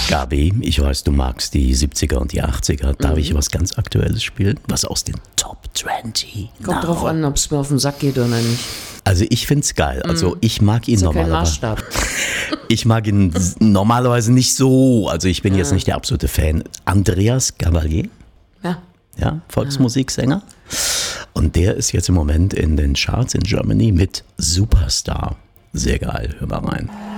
Gabi, ich weiß, du magst die 70er und die 80er. Darf ich was ganz Aktuelles spielen? Was aus den Top 20? Kommt drauf an, ob es mir auf den Sack geht oder nicht. Also ich find's geil. Also ich mag ihn Ist ja kein normalerweise. Maßstab. Ich mag ihn normalerweise nicht so. Also ich bin jetzt nicht der absolute Fan. Andreas Gabalier, Ja. ja, Volksmusiksänger. Und der ist jetzt im Moment in den Charts in Germany mit Superstar. Sehr geil, hör mal rein.